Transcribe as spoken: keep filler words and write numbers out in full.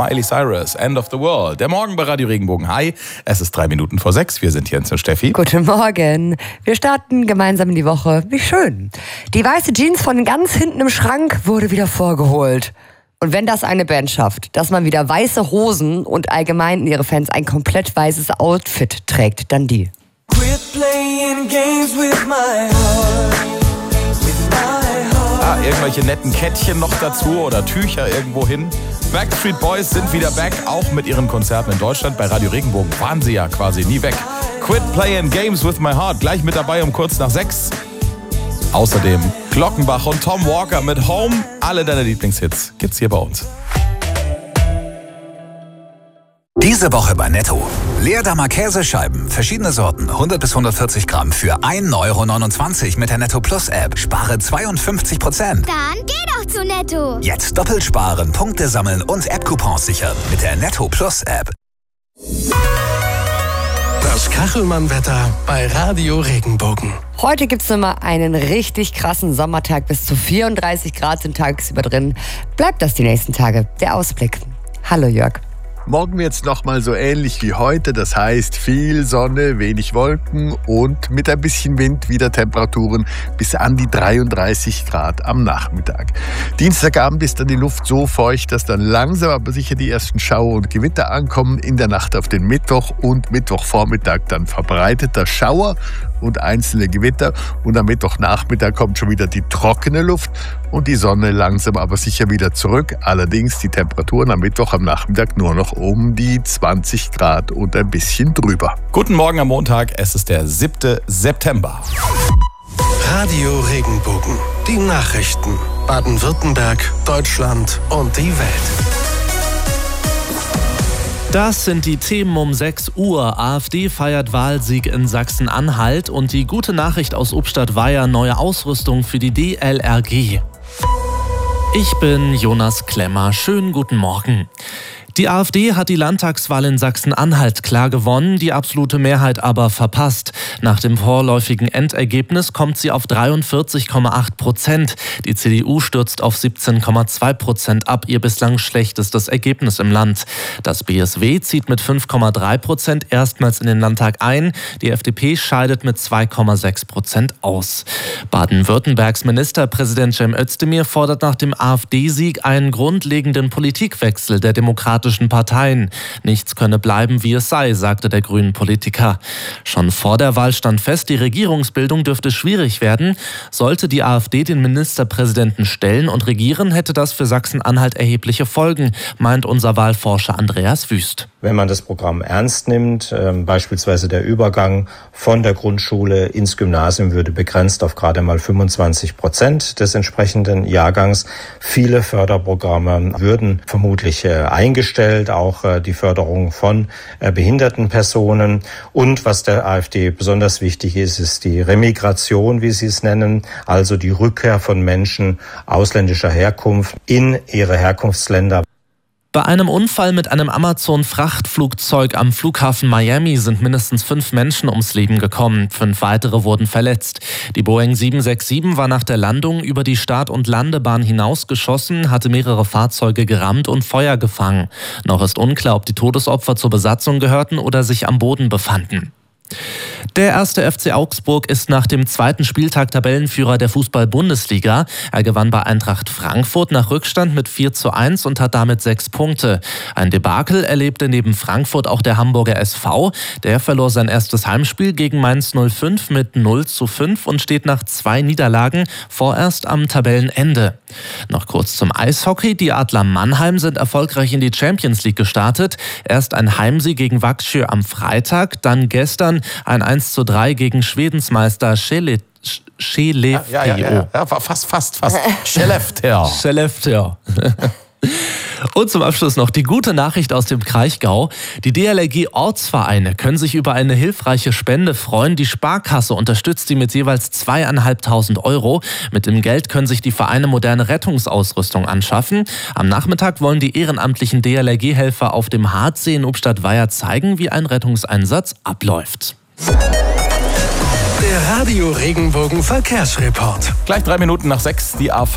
Miley Cyrus, End of the World. Der Morgen bei Radio Regenbogen. Hi, es ist drei Minuten vor sechs. Wir sind Jens und Steffi. Guten Morgen. Wir starten gemeinsam in die Woche. Wie schön. Die weiße Jeans von ganz hinten im Schrank wurde wieder vorgeholt. Und wenn das eine Band schafft, dass man wieder weiße Hosen und allgemein in ihre Fans ein komplett weißes Outfit trägt, dann die. Quit playing games with my heart. Ah, irgendwelche netten Kettchen noch dazu oder Tücher irgendwo hin. Backstreet Boys sind wieder back, auch mit ihren Konzerten in Deutschland. Bei Radio Regenbogen waren sie ja quasi nie weg. Quit playing games with my heart, gleich mit dabei um kurz nach sechs. Außerdem Glockenbach und Tom Walker mit Home. Alle deine Lieblingshits gibt's hier bei uns. Diese Woche bei Netto. Leerdammer Käsescheiben, verschiedene Sorten, hundert bis hundertvierzig Gramm für ein Euro neunundzwanzig mit der Netto Plus App. Spare zweiundfünfzig Prozent. Dann geh doch zu Netto. Jetzt doppelt sparen, Punkte sammeln und App-Coupons sichern mit der Netto Plus App. Das Kachelmann-Wetter bei Radio Regenbogen. Heute gibt's nochmal einen richtig krassen Sommertag. Bis zu vierunddreißig Grad sind tagsüber drin. Bleibt das die nächsten Tage. Der Ausblick. Hallo Jörg. Morgen wird es nochmal so ähnlich wie heute, das heißt viel Sonne, wenig Wolken und mit ein bisschen Wind wieder Temperaturen bis an die dreiunddreißig Grad am Nachmittag. Dienstagabend ist dann die Luft so feucht, dass dann langsam aber sicher die ersten Schauer und Gewitter ankommen. In der Nacht auf den Mittwoch und Mittwochvormittag dann verbreiteter Schauer und einzelne Gewitter und am Mittwochnachmittag kommt schon wieder die trockene Luft und die Sonne langsam aber sicher wieder zurück. Allerdings die Temperaturen am Mittwoch am Nachmittag nur noch um die zwanzig Grad und ein bisschen drüber. Guten Morgen am Montag, es ist der siebte September. Radio Regenbogen. Die Nachrichten. Baden-Württemberg, Deutschland und die Welt. Das sind die Themen um sechs Uhr. AfD feiert Wahlsieg in Sachsen-Anhalt und die gute Nachricht aus Ubstadt-Weiher, neue Ausrüstung für die D L R G. Ich bin Jonas Klemmer. Schönen guten Morgen. Die AfD hat die Landtagswahl in Sachsen-Anhalt klar gewonnen, die absolute Mehrheit aber verpasst. Nach dem vorläufigen Endergebnis kommt sie auf dreiundvierzig Komma acht Prozent. Die C D U stürzt auf siebzehn Komma zwei Prozent ab, ihr bislang schlechtestes Ergebnis im Land. Das B S W zieht mit fünf Komma drei Prozent erstmals in den Landtag ein. Die F D P scheidet mit zwei Komma sechs Prozent aus. Baden-Württembergs Ministerpräsident Cem Özdemir fordert nach dem AfD-Sieg einen grundlegenden Politikwechsel der Demokraten Parteien. Nichts könne bleiben, wie es sei, sagte der grünen Politiker. Schon vor der Wahl stand fest, die Regierungsbildung dürfte schwierig werden. Sollte die AfD den Ministerpräsidenten stellen und regieren, hätte das für Sachsen-Anhalt erhebliche Folgen, meint unser Wahlforscher Andreas Wüst. Wenn man das Programm ernst nimmt, äh, beispielsweise der Übergang von der Grundschule ins Gymnasium würde begrenzt auf gerade mal fünfundzwanzig Prozent des entsprechenden Jahrgangs. Viele Förderprogramme würden vermutlich äh, eingestellt, auch äh, die Förderung von äh, behinderten Personen. Und was der AfD besonders wichtig ist, ist die Remigration, wie sie es nennen, also die Rückkehr von Menschen ausländischer Herkunft in ihre Herkunftsländer. Bei einem Unfall mit einem Amazon-Frachtflugzeug am Flughafen Miami sind mindestens fünf Menschen ums Leben gekommen. Fünf weitere wurden verletzt. Die Boeing sieben sechs sieben war nach der Landung über die Start- und Landebahn hinausgeschossen, hatte mehrere Fahrzeuge gerammt und Feuer gefangen. Noch ist unklar, ob die Todesopfer zur Besatzung gehörten oder sich am Boden befanden. Der erste F C Augsburg ist nach dem zweiten Spieltag Tabellenführer der Fußball-Bundesliga. Er gewann bei Eintracht Frankfurt nach Rückstand mit vier zu eins und hat damit sechs Punkte. Ein Debakel erlebte neben Frankfurt auch der Hamburger S V. Der verlor sein erstes Heimspiel gegen Mainz null fünf mit null zu fünf und steht nach zwei Niederlagen vorerst am Tabellenende. Noch kurz zum Eishockey. Die Adler Mannheim sind erfolgreich in die Champions League gestartet. Erst ein Heimsieg gegen Växjö am Freitag, dann gestern ein eins zu drei gegen Schwedensmeister Skellefteå. Ja, ja, ja, ja, ja, fast, fast, fast. Skellefteå. Skellefteå. Und zum Abschluss noch die gute Nachricht aus dem Kraichgau. Die D L R G-Ortsvereine können sich über eine hilfreiche Spende freuen. Die Sparkasse unterstützt sie mit jeweils zweieinhalbtausend Euro. Mit dem Geld können sich die Vereine moderne Rettungsausrüstung anschaffen. Am Nachmittag wollen die ehrenamtlichen D L R G-Helfer auf dem Hartsee in Ubstadt-Weiher zeigen, wie ein Rettungseinsatz abläuft. Der Radio Regenbogen Verkehrsreport. Gleich drei Minuten nach sechs, die A